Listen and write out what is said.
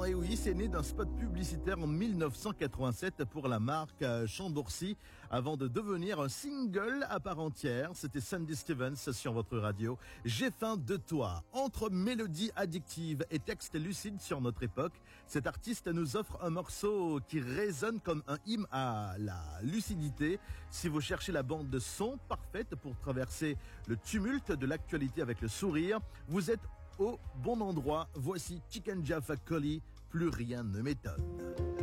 et oui, c'est né d'un spot publicitaire en 1987 pour la marque Chambourcy avant de devenir un single à part entière. C'était Sandy Stevens sur votre radio. J'ai faim de toi. Entre mélodies addictives et textes lucides sur notre époque, cet artiste nous offre un morceau qui résonne comme un hymne à la lucidité. Si vous cherchez la bande de son parfaite pour traverser le tumulte de l'actualité avec le sourire, vous êtes au bon endroit. Voici Chicken Jaffa Collie, plus rien ne m'étonne.